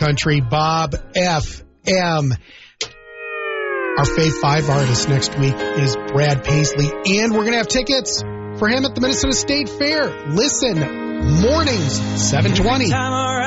country, Bob FM. Our Faith 5 artist next week is Brad Paisley, and we're going to have tickets for him at the Minnesota State Fair. Listen, mornings, 7:20.